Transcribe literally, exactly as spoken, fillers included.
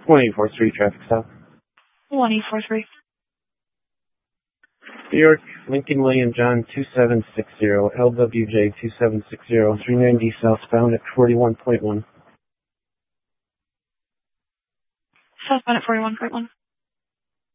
one eight four three, traffic stop. one eight four three. New York, Lincoln William John two seven six zero, L W J two seven six zero, three ninety southbound at forty-one point one. Southbound at forty-one point one.